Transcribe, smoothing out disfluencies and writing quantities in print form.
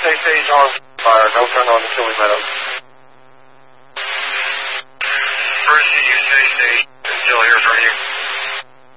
stay stage on fire. No turn on the Chili Meadows. First, you stay stage until I hear from you.